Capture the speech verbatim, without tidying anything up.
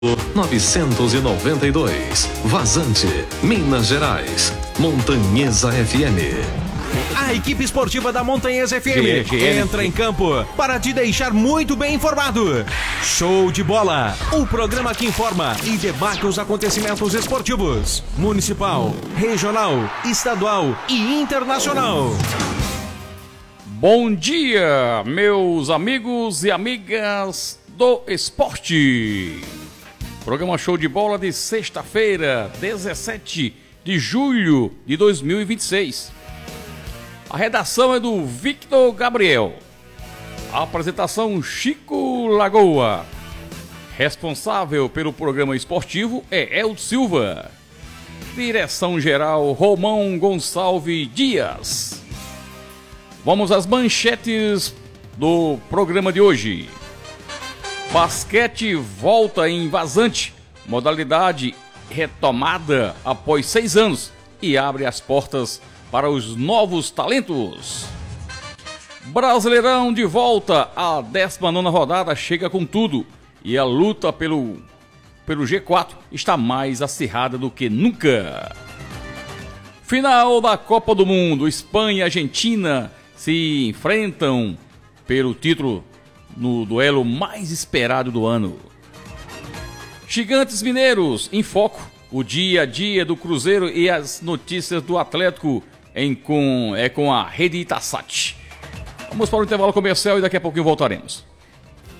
novecentos e noventa e dois, Vazante, Minas Gerais, Montanhesa F M. A equipe esportiva da Montanhesa F M entra em campo para te deixar muito bem informado. Show de Bola, o programa que informa e debate os acontecimentos esportivos, municipal, regional, estadual e internacional. Bom dia, meus amigos e amigas do esporte. Programa Show de Bola de sexta-feira, dezessete de julho de dois mil e vinte e seis. A redação é do Victor Gabriel. A apresentação Chico Lagoa. Responsável pelo programa esportivo é Eldo Silva. Direção-geral Romão Gonçalves Dias. Vamos às manchetes do programa de hoje. Basquete volta em Vazante, modalidade retomada após seis anos e abre as portas para os novos talentos. Brasileirão de volta, a décima nona rodada chega com tudo e a luta pelo, pelo G quatro está mais acirrada do que nunca. Final da Copa do Mundo, Espanha e Argentina se enfrentam pelo título no duelo mais esperado do ano. Gigantes Mineiros em foco, o dia a dia do Cruzeiro e as notícias do Atlético em com, é com a Rede Itasat. Vamos para o intervalo comercial e daqui a pouquinho voltaremos.